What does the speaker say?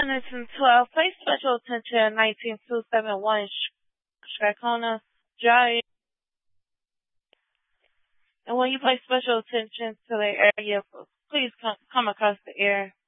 Listen 12. Pay special attention 19271 Strathcona Drive. And when you pay special attention to the area, please come across the air.